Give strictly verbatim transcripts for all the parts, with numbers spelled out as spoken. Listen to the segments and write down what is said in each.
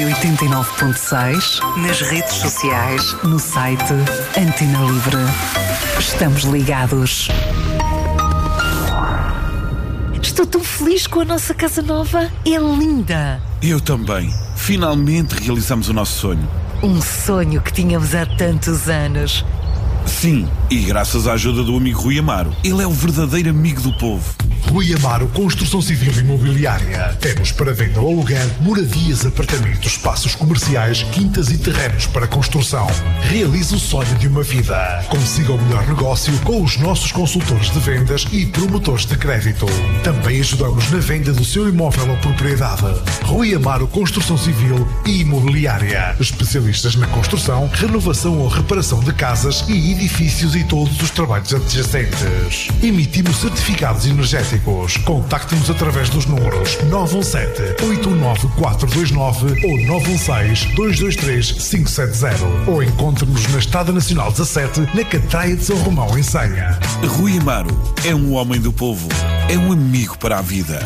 oitenta e nove ponto seis, nas redes sociais, no site Antena Livre. Estamos ligados. Estou tão feliz com a nossa casa nova. É linda. Eu também. Finalmente realizamos o nosso sonho. Um sonho que tínhamos há tantos anos. Sim, e graças à ajuda do amigo Rui Amaro. Ele é o verdadeiro amigo do povo. Rui Amaro Construção Civil e Imobiliária. Temos para venda ou aluguer moradias, apartamentos, espaços comerciais, quintas e terrenos para construção. Realize o sonho de uma vida. Consiga o melhor negócio com os nossos consultores de vendas e promotores de crédito. Também ajudamos na venda do seu imóvel ou propriedade. Rui Amaro Construção Civil e Imobiliária. Especialistas na construção, renovação ou reparação de casas e edifícios e todos os trabalhos adjacentes. Emitimos certificados energéticos. Contacte-nos através dos números nove um sete, oito um nove, quatro dois nove ou nove um seis, dois dois três, cinco sete zero ou encontre-nos na Estrada Nacional dezassete, na Catraia de São Romão, em Senha. Rui Amaro é um homem do povo, é um amigo para a vida.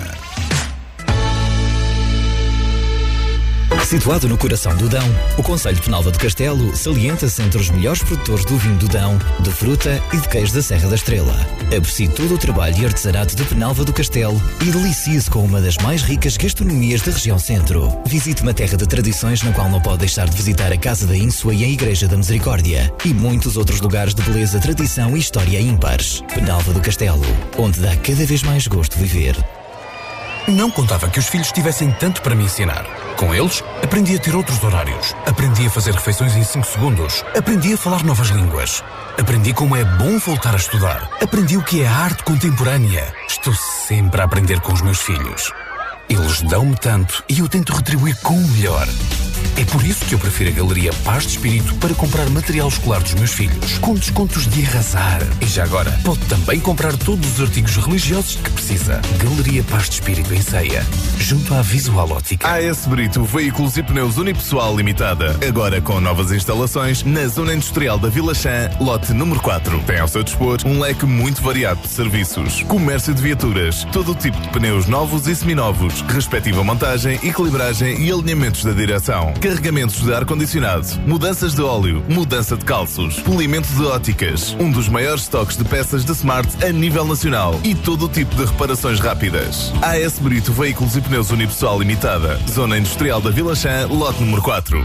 Situado no coração do Dão, o Concelho de Penalva do Castelo salienta-se entre os melhores produtores do vinho do Dão, de fruta e de queijo da Serra da Estrela. Aprecie todo o trabalho e artesanato de Penalva do Castelo e delicie-se com uma das mais ricas gastronomias da região centro. Visite uma terra de tradições na qual não pode deixar de visitar a Casa da Ínsua e a Igreja da Misericórdia e muitos outros lugares de beleza, tradição e história ímpares. Penalva do Castelo, onde dá cada vez mais gosto viver. Não contava que os filhos tivessem tanto para me ensinar. Com eles, aprendi a ter outros horários. Aprendi a fazer refeições em cinco segundos. Aprendi a falar novas línguas. Aprendi como é bom voltar a estudar. Aprendi o que é a arte contemporânea. Estou sempre a aprender com os meus filhos. Eles dão-me tanto e eu tento retribuir com o melhor. É por isso que eu prefiro a Galeria Paz de Espírito para comprar material escolar dos meus filhos, com descontos de arrasar. E já agora, pode também comprar todos os artigos religiosos que precisa. Galeria Paz de Espírito em Ceia, junto à Visual Ótica. A S Brito Veículos e Pneus Unipessoal Limitada, agora com novas instalações na Zona Industrial da Vila Chã, lote número quatro. Tem ao seu dispor um leque muito variado de serviços. Comércio de viaturas, todo o tipo de pneus novos e seminovos, respectiva montagem, equilibragem e alinhamentos da direção. Carregamentos de ar-condicionado, mudanças de óleo, mudança de calços, polimento de óticas, um dos maiores estoques de peças de Smart a nível nacional e todo o tipo de reparações rápidas. A S Brito Veículos e Pneus Unipessoal Limitada, Zona Industrial da Vila Chã, lote número quatro.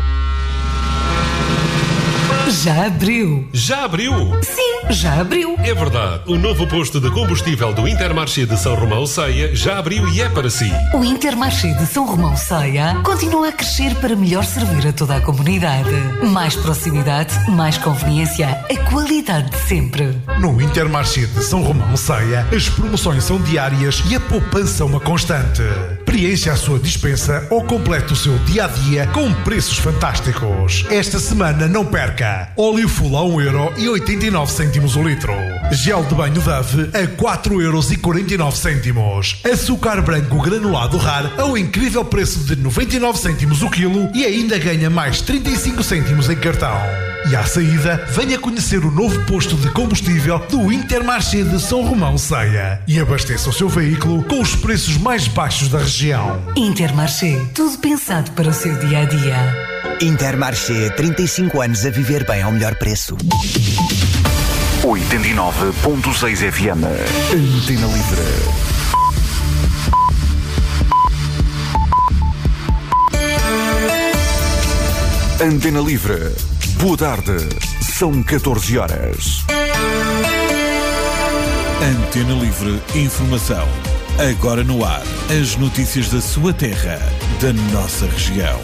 Já abriu. Já abriu? Sim, já abriu. É verdade. O novo posto de combustível do Intermarché de São Romão Ceia já abriu e é para si. O Intermarché de São Romão Ceia continua a crescer para melhor servir a toda a comunidade. Mais proximidade, mais conveniência, a qualidade de sempre. No Intermarché de São Romão Ceia, as promoções são diárias e a poupança uma constante. Preencha a sua dispensa ou complete o seu dia-a-dia com preços fantásticos. Esta semana não perca. Óleo full a um euro e oitenta e nove cêntimos o litro. Gel de banho Dove a quatro euros e quarenta e nove cêntimos. Açúcar branco granulado Rar ao incrível preço de noventa e nove cêntimos o quilo e ainda ganha mais trinta e cinco cêntimos em cartão. E à saída, venha conhecer o novo posto de combustível do Intermarché de São Romão Ceia e abasteça o seu veículo com os preços mais baixos da região. Intermarché, tudo pensado para o seu dia-a-dia. Intermarché, trinta e cinco anos a viver bem ao melhor preço. oitenta e nove ponto seis F M. Antena Livre. Antena Livre. Boa tarde. São catorze horas. Antena Livre Informação. Agora no ar. As notícias da sua terra, da nossa região.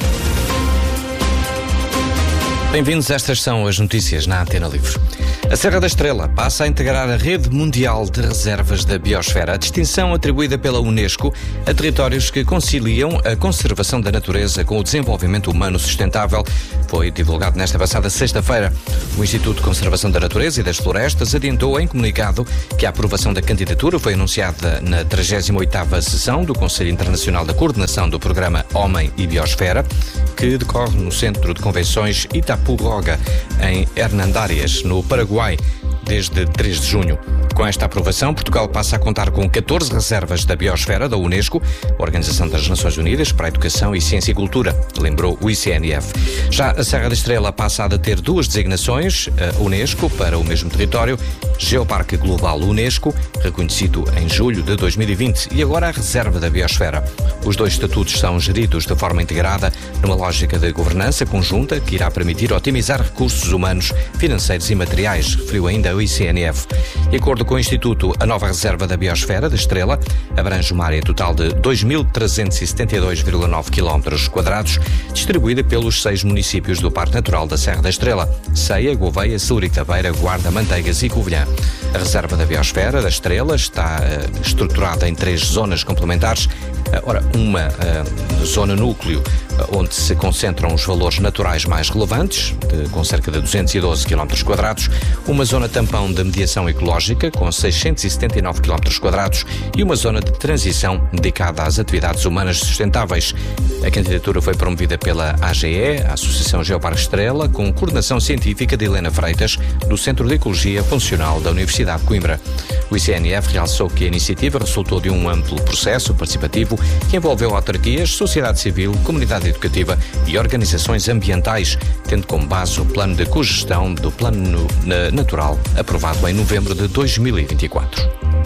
Bem-vindos, estas são as notícias na Antena Livre. A Serra da Estrela passa a integrar a Rede Mundial de Reservas da Biosfera, a distinção atribuída pela Unesco a territórios que conciliam a conservação da natureza com o desenvolvimento humano sustentável. Foi divulgado nesta passada sexta-feira. O Instituto de Conservação da Natureza e das Florestas adiantou em comunicado que a aprovação da candidatura foi anunciada na trigésima oitava sessão do Conselho Internacional da Coordenação do Programa Homem e Biosfera, que decorre no Centro de Convenções Itapuroga, em Hernandarias, no Paraguai, desde três de junho. Com esta aprovação, Portugal passa a contar com catorze reservas da biosfera da Unesco, Organização das Nações Unidas para a Educação e Ciência e Cultura, lembrou o I C N F. Já a Serra da Estrela passa a ter duas designações, a Unesco para o mesmo território, Geoparque Global Unesco, reconhecido em julho de dois mil e vinte, e agora a Reserva da Biosfera. Os dois estatutos são geridos de forma integrada numa lógica de governança conjunta que irá permitir otimizar recursos humanos, financeiros e materiais, referiu ainda o I C N F. De acordo com o Instituto, a nova Reserva da Biosfera da Estrela abrange uma área total de dois mil trezentos e setenta e dois vírgula nove quilómetros quadrados, distribuída pelos seis municípios do Parque Natural da Serra da Estrela: Ceia, Gouveia, Celurica Beira, Guarda, Manteigas e Covilhã. A Reserva da Biosfera da Estrela está uh, estruturada em três zonas complementares. Uh, ora, uma uh, zona núcleo, uh, onde se concentram os valores naturais mais relevantes, de, com cerca de duzentos e doze quilómetros quadrados, uma zona tampão de mediação ecológica, com seiscentos e setenta e nove quilómetros quadrados, e uma zona de transição dedicada às atividades humanas sustentáveis. A candidatura foi promovida pela A G E, a Associação Geoparque Estrela, com coordenação científica de Helena Freitas, do Centro de Ecologia Funcional da Universidade de Coimbra. O I C N F realçou que a iniciativa resultou de um amplo processo participativo que envolveu autarquias, sociedade civil, comunidade educativa e organizações ambientais, tendo como base o plano de cogestão do Plano Natural, aprovado em novembro de dois mil e vinte e quatro.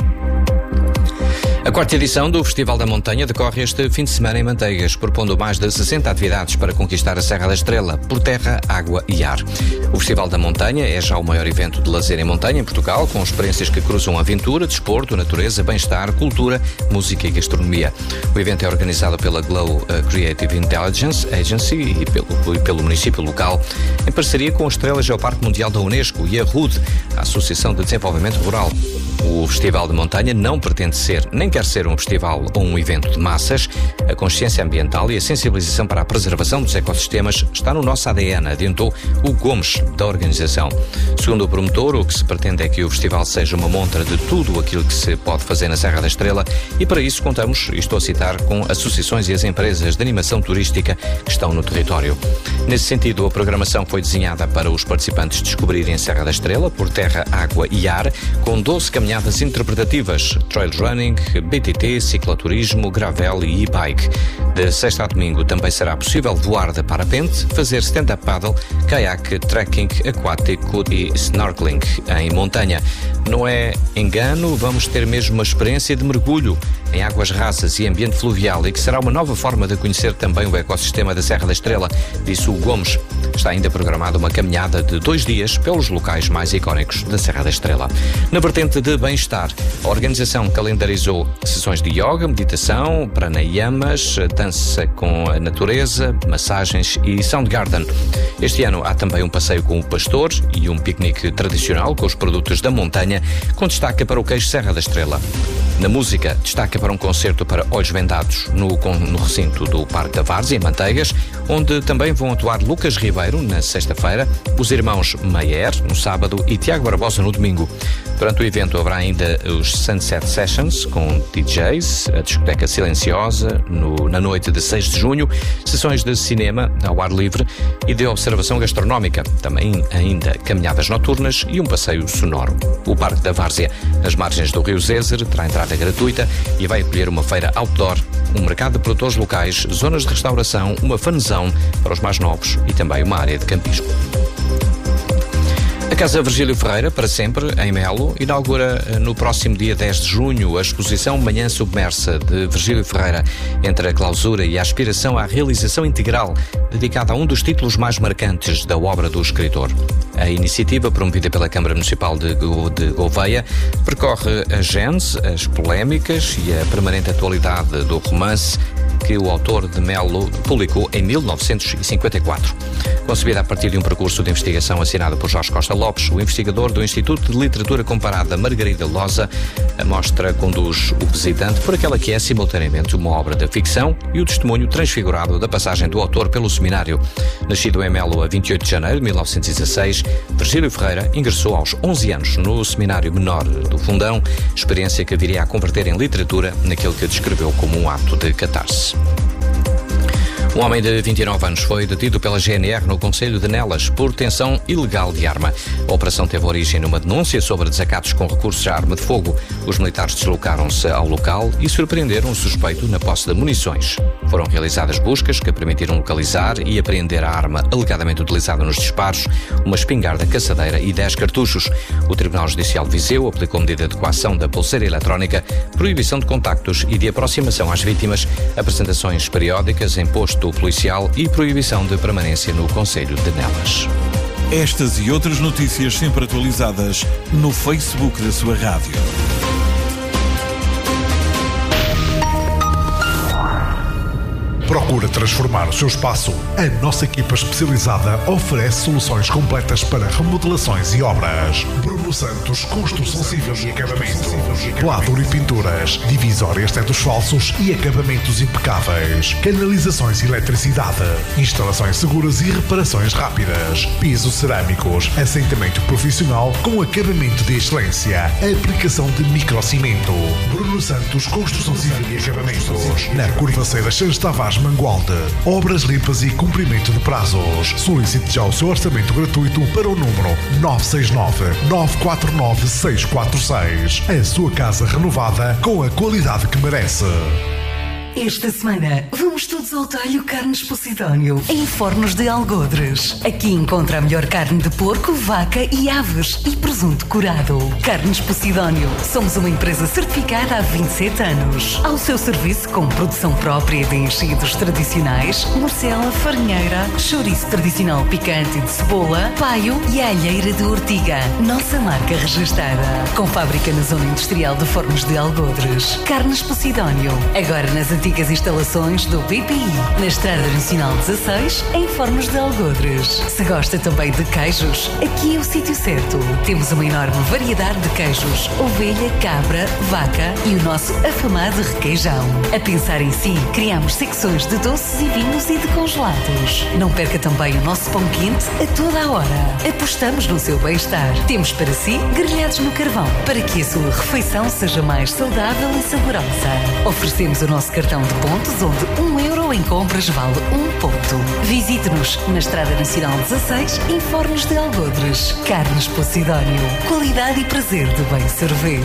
A quarta edição do Festival da Montanha decorre este fim de semana em Manteigas, propondo mais de sessenta atividades para conquistar a Serra da Estrela, por terra, água e ar. O Festival da Montanha é já o maior evento de lazer em montanha em Portugal, com experiências que cruzam aventura, desporto, natureza, bem-estar, cultura, música e gastronomia. O evento é organizado pela Glow Creative Intelligence Agency e pelo, e pelo município local, em parceria com a Estrela Geoparque Mundial da Unesco e a R U D, a Associação de Desenvolvimento Rural. O Festival de Montanha não pretende ser, nem quer ser um festival ou um evento de massas. A consciência ambiental e a sensibilização para a preservação dos ecossistemas está no nosso A D N, adiantou o Gomes, da organização. Segundo o promotor, o que se pretende é que o festival seja uma montra de tudo aquilo que se pode fazer na Serra da Estrela, e para isso contamos, e estou a citar, com associações e as empresas de animação turística que estão no território. Nesse sentido, a programação foi desenhada para os participantes descobrirem a Serra da Estrela por terra, água e ar, com doze caminhadas interpretativas, trail running, B T T, cicloturismo, gravel e e-bike. De sexta a domingo também será possível voar de parapente, fazer stand-up paddle, caiaque, trekking aquático e snorkeling em montanha. Não é engano, vamos ter mesmo uma experiência de mergulho em águas rasas e ambiente fluvial, e que será uma nova forma de conhecer também o ecossistema da Serra da Estrela, disse o Gomes. Está ainda programada uma caminhada de dois dias pelos locais mais icónicos da Serra da Estrela. Na vertente de bem-estar, a organização calendarizou sessões de yoga, meditação, pranayamas, dança com a natureza, massagens e Soundgarden. Este ano há também um passeio com o pastor e um piquenique tradicional com os produtos da montanha, com destaque para o queijo Serra da Estrela. Na música, destaca para um concerto para olhos vendados no, no recinto do Parque da Várzea, em Manteigas, onde também vão atuar Lucas Ribeiro, na sexta-feira, os irmãos Maier, no sábado, e Tiago Barbosa, no domingo. Durante o evento haverá ainda os Sunset Sessions, com D Js, a discoteca silenciosa, no, na noite de seis de junho, sessões de cinema ao ar livre e de observação gastronómica, também ainda caminhadas noturnas e um passeio sonoro. O Parque da Várzea, nas margens do Rio Zezer, terá entrada gratuita e vai acolher uma feira outdoor, um mercado de produtores locais, zonas de restauração, uma fanzão para os mais novos e também uma área de campismo. A Casa Virgílio Ferreira, para sempre, em Melo, inaugura no próximo dia dez de junho a exposição Manhã Submersa de Virgílio Ferreira, entre a clausura e a aspiração à realização integral, dedicada a um dos títulos mais marcantes da obra do escritor. A iniciativa, promovida pela Câmara Municipal de, Go- de Gouveia, percorre a gênese, as polémicas e a permanente atualidade do romance que o autor de Melo publicou em mil novecentos e cinquenta e quatro. Concebida a partir de um percurso de investigação assinado por Jorge Costa Lopes, o investigador do Instituto de Literatura Comparada Margarida Loza, a mostra conduz o visitante por aquela que é simultaneamente uma obra de ficção e o testemunho transfigurado da passagem do autor pelo seminário. Nascido em Melo a vinte e oito de janeiro de mil novecentos e dezasseis, Virgílio Ferreira ingressou aos onze anos no Seminário Menor do Fundão, experiência que viria a converter em literatura naquele que descreveu como um ato de catarse. Um homem de vinte e nove anos foi detido pela G N R no concelho de Nelas por detenção ilegal de arma. A operação teve origem numa denúncia sobre desacatos com recursos à arma de fogo. Os militares deslocaram-se ao local e surpreenderam o suspeito na posse de munições. Foram realizadas buscas que permitiram localizar e apreender a arma alegadamente utilizada nos disparos, uma espingarda caçadeira e dez cartuchos. O Tribunal Judicial de Viseu aplicou medida de coação da pulseira eletrónica, proibição de contactos e de aproximação às vítimas, apresentações periódicas em posto policial e proibição de permanência no concelho de Nelas. Estas e outras notícias sempre atualizadas no Facebook da sua rádio. Procura transformar o seu espaço? A nossa equipa especializada oferece soluções completas para remodelações e obras. Bruno Santos, Construção Civil e Acabamento. Quadro e pinturas, divisórias tetos falsos e acabamentos impecáveis. Canalizações e eletricidade. Instalações seguras e reparações rápidas. Pisos cerâmicos, assentamento profissional com acabamento de excelência. Aplicação de microcimento. Bruno Santos, Construção Civil e Acabamentos. Na Curvaceira Santos Tavares Mangualde. Obras limpas e cumprimento de prazos. Solicite já o seu orçamento gratuito para o número nove seis nove, nove quatro nove, seis quatro seis. A sua casa renovada com a qualidade que merece. Esta semana vamos todos ao talho Carnes Posidónio, em Fornos de Algodres. Aqui encontra a melhor carne de porco, vaca e aves e presunto curado. Carnes Posidónio. Somos uma empresa certificada há vinte e sete anos. Ao seu serviço com produção própria de enchidos tradicionais, morcela, farinheira, chouriço tradicional picante de cebola, paio e alheira de ortiga. Nossa marca registada. Com fábrica na zona industrial de Fornos de Algodres. Carnes Posidónio. Agora nas antigas Antigas instalações do B P I, na Estrada Nacional dezasseis, em Fornos de Algodres. Se gosta também de queijos, aqui é o sítio certo. Temos uma enorme variedade de queijos, ovelha, cabra, vaca e o nosso afamado requeijão. A pensar em si, criamos secções de doces e vinhos e de congelados. Não perca também o nosso pão quente a toda a hora. Apostamos no seu bem-estar. Temos para si grelhados no carvão, para que a sua refeição seja mais saudável e saborosa. Oferecemos o nosso cartão de pontos, onde um euro em compras vale um ponto. Visite-nos na Estrada Nacional dezasseis, em Fornos de Algodres. Carnes Posidónio. Qualidade e prazer de bem servir.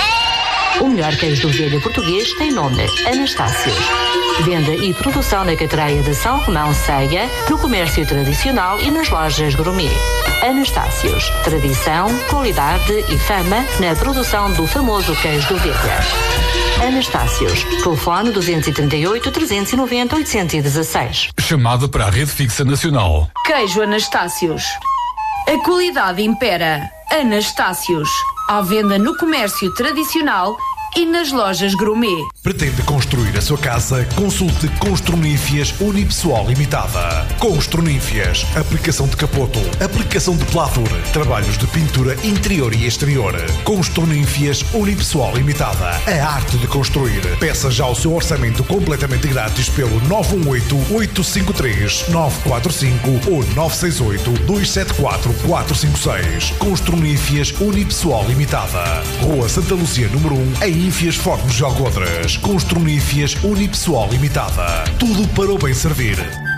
O melhor queijo de ovelha português tem nome: Anastácios. Venda e produção na Catreia de São Romão Ceia, no comércio tradicional e nas lojas gourmet. Anastácios. Tradição, qualidade e fama na produção do famoso queijo de ovelha. Anastácios. Telefone duzentos e trinta e oito, trezentos e noventa, oitocentos e dezasseis. Chamada para a Rede Fixa Nacional. Queijo Anastácios. A qualidade impera. Anastácios. À venda no comércio tradicional e nas lojas gourmet. Pretende construir a sua casa? Consulte Construnífias Unipessoal Limitada. Construnífias, aplicação de capoto, aplicação de pladur, trabalhos de pintura interior e exterior. Construnífias Unipessoal Limitada. A arte de construir. Peça já o seu orçamento completamente grátis pelo nove um oito, oito cinco três, nove quatro cinco ou nove seis oito, dois sete quatro, quatro cinco seis. Construnífias Unipessoal Limitada. Rua Santa Luzia, número um, em Ínfias, Fornos de Algodres. Construnífias Unipessoal Limitada. Tudo para o bem servir.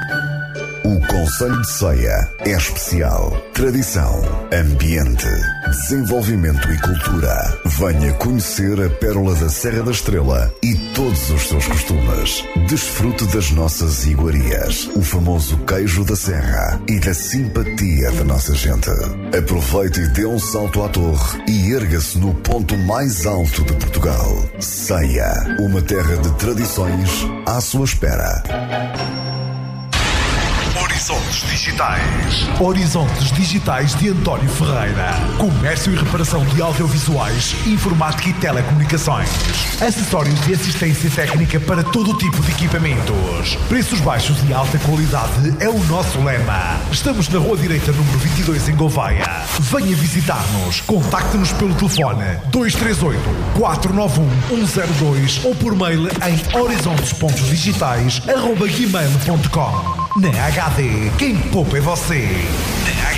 O Concelho de Ceia é especial. Tradição, ambiente, desenvolvimento e cultura. Venha conhecer a pérola da Serra da Estrela e todos os seus costumes. Desfrute das nossas iguarias, o famoso queijo da serra e da simpatia da nossa gente. Aproveite e dê um salto à torre e erga-se no ponto mais alto de Portugal. Ceia, uma terra de tradições à sua espera. Horizontes Digitais. Horizontes Digitais de António Ferreira. Comércio e reparação de audiovisuais, informática e telecomunicações. Acessórios de assistência técnica para todo tipo de equipamentos. Preços baixos e alta qualidade é o nosso lema. Estamos na Rua Direita, número vinte e dois, em Gouveia. Venha visitar-nos. Contacte-nos pelo telefone dois três oito, quatro nove um, um zero dois ou por mail em horizontes pontos digitais arroba gmail ponto com. Na H D, quem poupa é você. Na H D.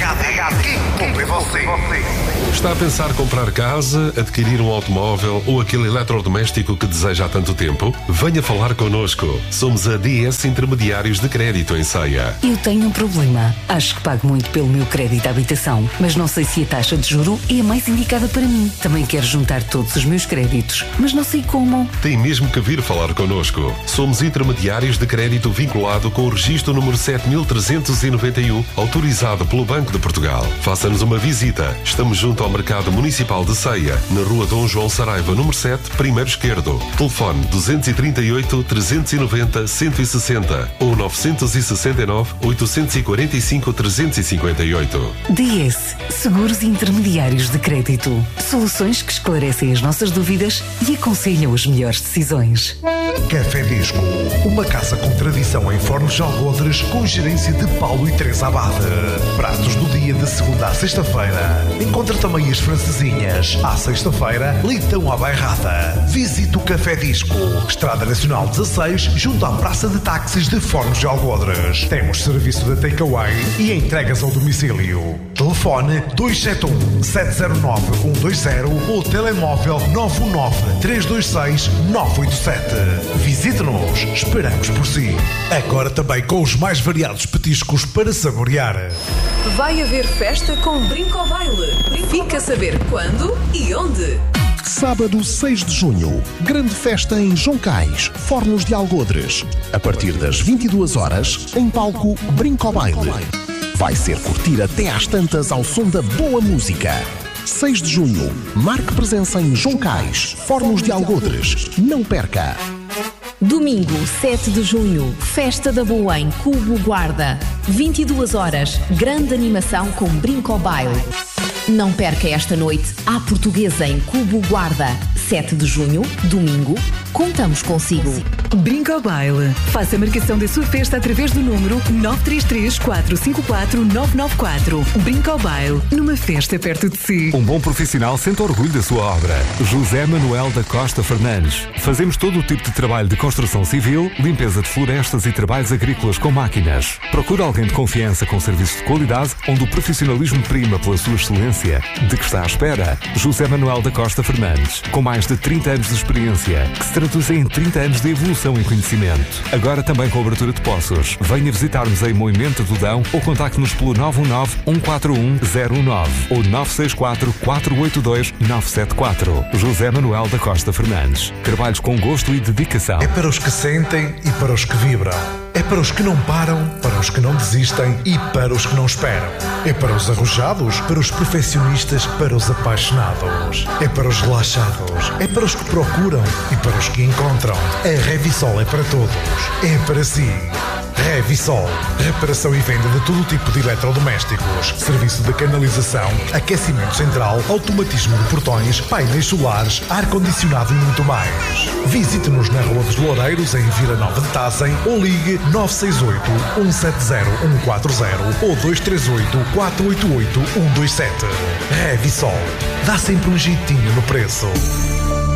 H D, quem compra é você. Está a pensar comprar casa, adquirir um automóvel ou aquele eletrodoméstico que deseja há tanto tempo? Venha falar connosco. Somos a D S Intermediários de Crédito em Ceia. Eu tenho um problema. Acho que pago muito pelo meu crédito à habitação, mas não sei se a taxa de juro é a mais indicada para mim. Também quero juntar todos os meus créditos, mas não sei como. Tem mesmo que vir falar connosco. Somos intermediários de crédito vinculado com o registro número sete mil trezentos e noventa e um, autorizado pelo Banco de Portugal. Faça-nos uma visita. Estamos junto ao Mercado Municipal de Ceia, na rua Dom João Saraiva, número sete, primeiro esquerdo. Telefone duzentos e trinta e oito, trezentos e noventa, cento e sessenta ou novecentos e sessenta e nove, oitocentos e quarenta e cinco, trezentos e cinquenta e oito. D S Seguros Intermediários de Crédito. Soluções que esclarecem as nossas dúvidas e aconselham as melhores decisões. Café Disco, uma casa com tradição em Fornos de Algodres, com gerência de Paulo e Teresa Abade. Pratos do dia de segunda à sexta-feira. Encontra também as francesinhas. À sexta-feira, leitão à bairrada. Visite o Café Disco, Estrada Nacional dezasseis, junto à Praça de Táxis de Fornos de Algodres. Temos serviço de takeaway e entregas ao domicílio. Telefone dois sete um, sete zero nove, um dois zero ou telemóvel nove um nove, três dois seis, nove oito sete. Visite-nos, esperamos por si. Agora também com os mais variados petiscos para saborear. Vai haver festa com Brinco ao Baile. Fica a saber quando e onde. Sábado seis de junho, grande festa em Joncais, Fornos de Algodres. A partir das vinte e duas horas, em palco Brinco ao Baile. Vai ser curtir até às tantas ao som da boa música. seis de junho, marque presença em Joncais, Fornos de Algodres. Não perca! Domingo, sete de junho, Festa da Boa em Cubo Guarda. vinte e duas horas, grande animação com Brinco ao Baile. Não perca esta noite à Portuguesa em Cubo Guarda. sete de junho, domingo, contamos consigo. Brinco ao Baile. Faça a marcação da sua festa através do número nove três três, quatro cinco quatro, nove nove quatro. Brinco ao Baile, numa festa perto de si. Um bom profissional sente orgulho da sua obra. José Manuel da Costa Fernandes. Fazemos todo o tipo de trabalho de construção civil, limpeza de florestas e trabalhos agrícolas com máquinas. Procura alguém de confiança com serviços de qualidade, onde o profissionalismo prima pela sua excelência. De que está à espera? José Manuel da Costa Fernandes, com mais de trinta anos de experiência, que se traduzem em trinta anos de evolução em conhecimento. Agora também com abertura de poços. Venha visitar-nos em Moimenta do Dão ou contacte-nos pelo nove um nove, um quatro um, zero um nove ou nove seis quatro, quatro oito dois, nove sete quatro. José Manuel da Costa Fernandes. Trabalhos com gosto e dedicação. É para os que sentem e para os que vibram. É para os que não param, para os que não desistem e para os que não esperam. É para os arrojados, para os perfeccionistas, para os apaixonados. É para os relaxados, é para os que procuram e para os que encontram. A Revisol é para todos. É para si. Revisol. Reparação e venda de todo tipo de eletrodomésticos. Serviço de canalização, aquecimento central, automatismo de portões, painéis solares, ar-condicionado e muito mais. Visite-nos na Rua dos Loureiros, em Vila Nova de Tacem, ou ligue nove seis oito, um sete zero, um quatro zero ou dois três oito, quatro oito oito, um dois sete. Revisol. Dá sempre um jeitinho no preço.